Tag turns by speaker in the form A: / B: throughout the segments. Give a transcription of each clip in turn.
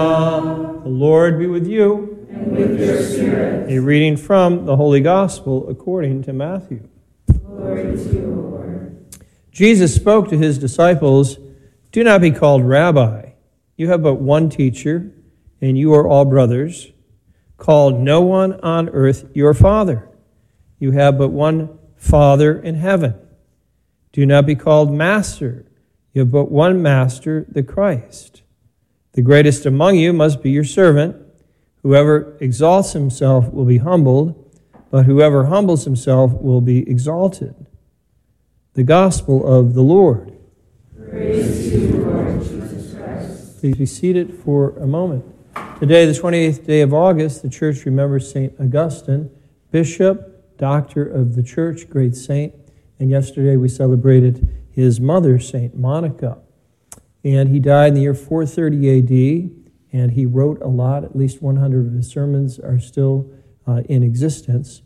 A: The Lord be with you.
B: And with your spirit.
A: A reading from the Holy Gospel according to Matthew.
B: Glory to you, Lord.
A: Jesus spoke to his disciples, "Do not be called Rabbi. You have but one teacher, and you are all brothers. Call no one on earth your father. You have but one Father in heaven. Do not be called Master. You have but one Master, the Christ. The greatest among you must be your servant. Whoever exalts himself will be humbled, but whoever humbles himself will be exalted." The Gospel of the Lord.
B: Praise to you, Lord Jesus Christ.
A: Please be seated for a moment. Today, the 28th day of August, the Church remembers St. Augustine, Bishop, Doctor of the Church, great saint. And yesterday we celebrated his mother, St. Monica. And he died in the year 430 A.D., and he wrote a lot. At least 100 of his sermons are still in existence.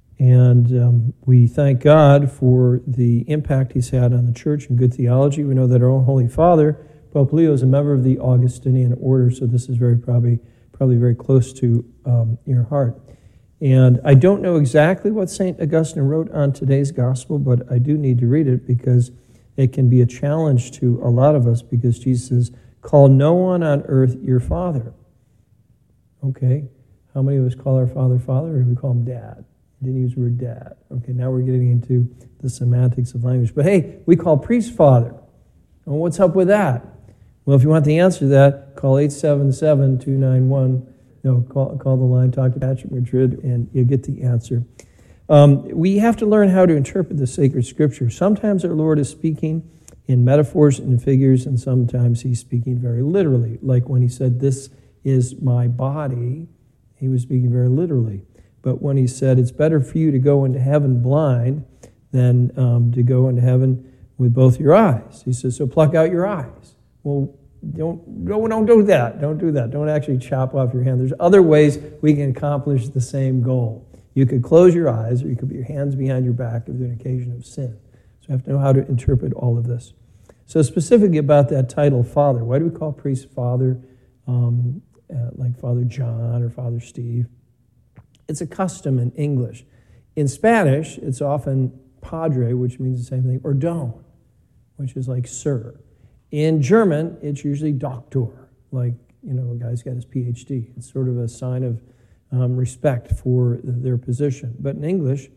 A: And we thank God for the impact he's had on the church and good theology. We know that our own Holy Father, Pope Leo, is a member of the Augustinian order, so this is probably very close to your heart. And I don't know exactly what St. Augustine wrote on today's gospel, but I do need to read it because it can be a challenge to a lot of us, because Jesus says, "Call no one on earth your father." Okay, how many of us call our father father, or do we call him dad? He didn't use the word dad. Okay, now we're getting into the semantics of language. But hey, we call priest father. Well, what's up with that? Well, if you want the answer to that, call 877-291. No, call the line, talk to Patrick Madrid, and you'll get the answer. We have to learn how to interpret the sacred scripture. Sometimes our Lord is speaking in metaphors and figures, and sometimes he's speaking very literally. Like when he said, "This is my body," he was speaking very literally. But when he said, "It's better for you to go into heaven blind than to go into heaven with both your eyes," he says, "So pluck out your eyes." Well, don't do that. Don't do that. Don't actually chop off your hand. There's other ways we can accomplish the same goal. You could close your eyes, or you could put your hands behind your back if there's an occasion of sin. So we have to know how to interpret all of this. So specifically about that title, Father. Why do we call priests Father, like Father John or Father Steve? It's a custom in English. In Spanish, it's often Padre, which means the same thing, or Don, which is like Sir. In German, it's usually Doctor, like, a guy's got his PhD. It's sort of a sign of respect for their position. But in English,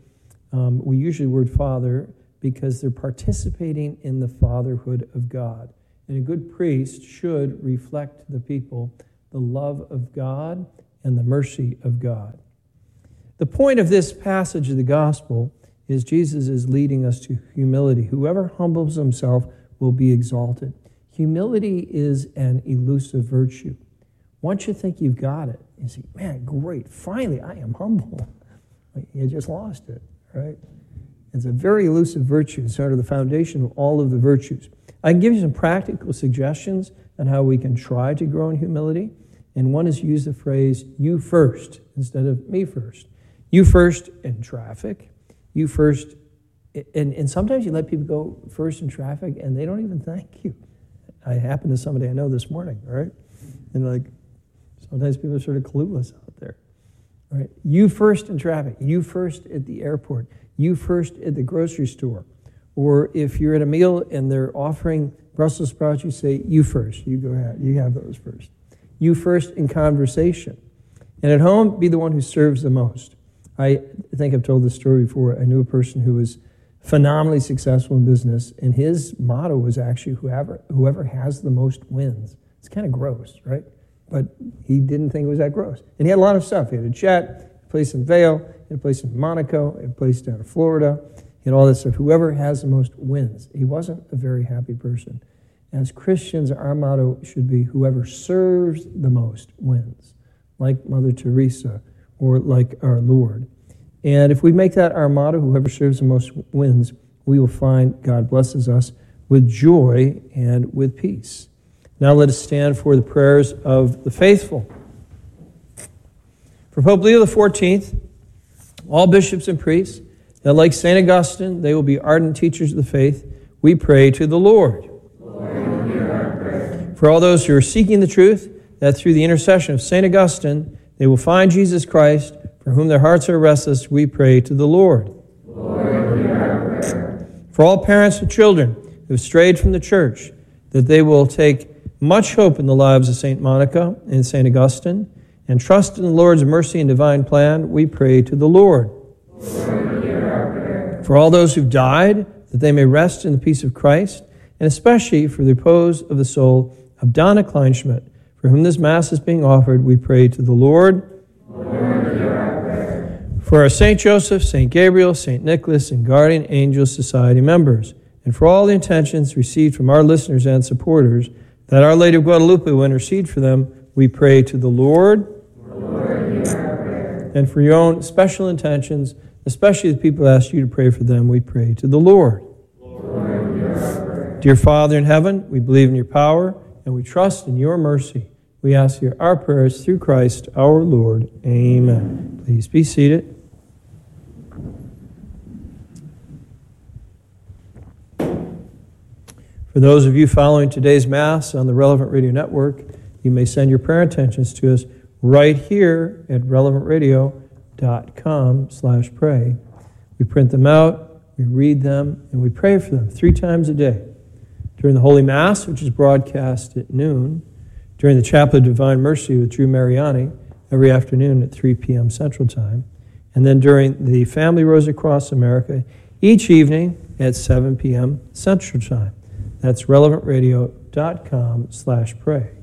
A: we usually word Father because they're participating in the fatherhood of God. And a good priest should reflect to the people the love of God and the mercy of God. The point of this passage of the gospel is Jesus is leading us to humility. Whoever humbles himself will be exalted. Humility is an elusive virtue. Once you think you've got it, you say, "Man, great, finally I am humble." You just lost it, right? It's a very elusive virtue. It's sort of the foundation of all of the virtues. I can give you some practical suggestions on how we can try to grow in humility. And one is use the phrase, "you first," instead of "me first." You first in traffic. You first, and sometimes you let people go first in traffic and they don't even thank you. I happened to somebody I know this morning, right? And sometimes people are sort of clueless out there, right? You first in traffic. You first at the airport. You first at the grocery store. Or if you're at a meal and they're offering Brussels sprouts, you say, "You first." You go ahead. You have those first. You first in conversation. And at home, be the one who serves the most. I think I've told this story before. I knew a person who was phenomenally successful in business, and his motto was actually whoever has the most wins. It's kind of gross, right? But he didn't think it was that gross. And he had a lot of stuff. He had a jet, a place in Vail, he had a place in Monaco, a place down in Florida, he had all this stuff. Whoever has the most wins. He wasn't a very happy person. As Christians, our motto should be whoever serves the most wins, like Mother Teresa or like our Lord. And if we make that our motto, whoever serves the most wins, we will find God blesses us with joy and with peace. Now let us stand for the prayers of the faithful. For Pope Leo XIV, all bishops and priests, that like St. Augustine, they will be ardent teachers of the faith, we pray to the Lord.
B: Lord, hear our prayer.
A: For all those who are seeking the truth, that through the intercession of St. Augustine, they will find Jesus Christ, for whom their hearts are restless, we pray to the Lord.
B: Lord, hear our prayer.
A: For all parents of children who have strayed from the church, that they will take much hope in the lives of St. Monica and St. Augustine, and trust in the Lord's mercy and divine plan, we pray to the Lord.
B: Lord, hear our prayer.
A: For all those who've died, that they may rest in the peace of Christ, and especially for the repose of the soul of Donna Kleinschmidt, for whom this Mass is being offered, we pray to the Lord.
B: Lord, hear our prayer.
A: For our St. Joseph, St. Gabriel, St. Nicholas, and Guardian Angel Society members, and for all the intentions received from our listeners and supporters, that Our Lady of Guadalupe will intercede for them, we pray to the Lord.
B: Lord, hear our prayer.
A: And for your own special intentions, especially the people who asked you to pray for them, we pray to the Lord.
B: Lord, hear our prayer.
A: Dear Father in heaven, we believe in your power, and we trust in your mercy. We ask you our prayers through Christ our Lord. Amen. Please be seated. For those of you following today's Mass on the Relevant Radio Network, you may send your prayer intentions to us right here at relevantradio.com/pray. We print them out, we read them, and we pray for them 3 times a day. During the Holy Mass, which is broadcast at noon, during the Chaplet of Divine Mercy with Drew Mariani every afternoon at 3 p.m. Central Time, and then during the Family Rose Across America each evening at 7 p.m. Central Time. That's relevantradio.com/pray.